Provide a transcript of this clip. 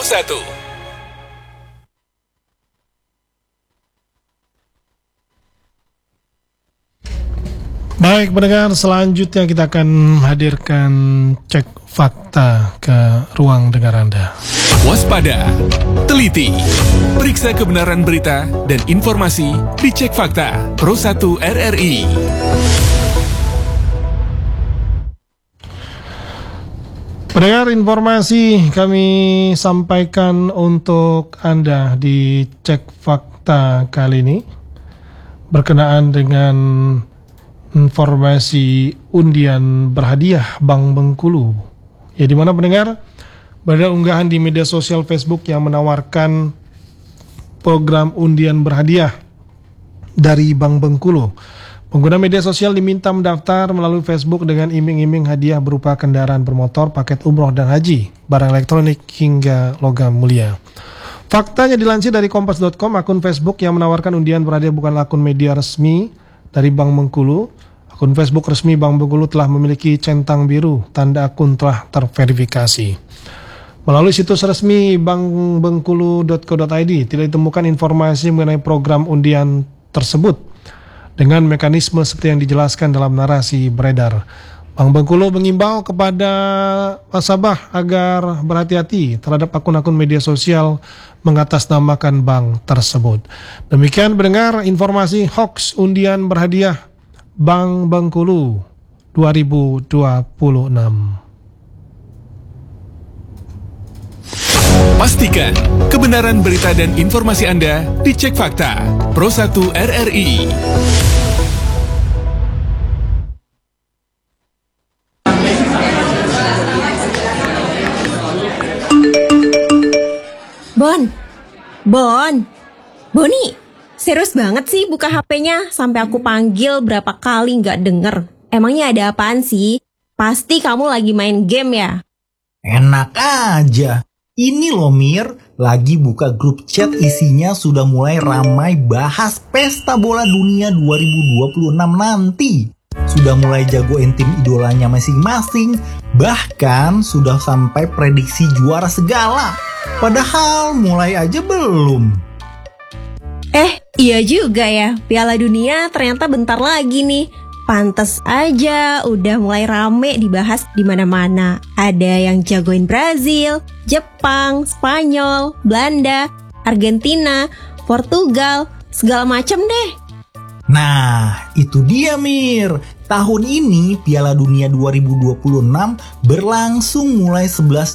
1. Baik pendengar, selanjutnya kita akan hadirkan cek fakta ke ruang dengar Anda. Waspada, teliti, periksa kebenaran berita dan informasi di Cek Fakta Pro 1 RRI. Pendengar, informasi kami sampaikan untuk Anda di Cek Fakta kali ini berkenaan dengan informasi undian berhadiah Bank Bengkulu. Ya, di mana pendengar, ada unggahan di media sosial Facebook yang menawarkan program undian berhadiah dari Bank Bengkulu. Pengguna media sosial diminta mendaftar melalui Facebook dengan iming-iming hadiah berupa kendaraan bermotor, paket umroh dan haji, barang elektronik hingga logam mulia. Faktanya dilansir dari kompas.com, akun Facebook yang menawarkan undian berhadiah bukanlah akun media resmi dari Bank Bengkulu. Akun Facebook resmi Bank Bengkulu telah memiliki centang biru, tanda akun telah terverifikasi. Melalui situs resmi bankbengkulu.co.id tidak ditemukan informasi mengenai program undian tersebut dengan mekanisme seperti yang dijelaskan dalam narasi beredar. Bank Bengkulu mengimbau kepada nasabah agar berhati-hati terhadap akun-akun media sosial mengatasnamakan bank tersebut. Demikian pendengar informasi hoax undian berhadiah Bank Bengkulu 2026. Pastikan kebenaran berita dan informasi Anda di Cek Fakta Pro 1 RRI. Boni, serius banget sih buka HP-nya sampai aku panggil berapa kali nggak denger. Emangnya ada apaan sih? Pasti kamu lagi main game ya? Enak aja. Ini loh Mir, lagi buka grup chat isinya sudah mulai ramai bahas pesta bola dunia 2026 nanti. Sudah mulai jagoin tim idolanya masing-masing, bahkan sudah sampai prediksi juara segala. Padahal mulai aja belum. Iya juga ya, Piala Dunia ternyata bentar lagi nih. Pantes aja udah mulai rame dibahas di mana-mana. Ada yang jagoin Brazil, Jepang, Spanyol, Belanda, Argentina, Portugal, segala macem deh. Nah, itu dia Mir. Tahun ini Piala Dunia 2026 berlangsung mulai 11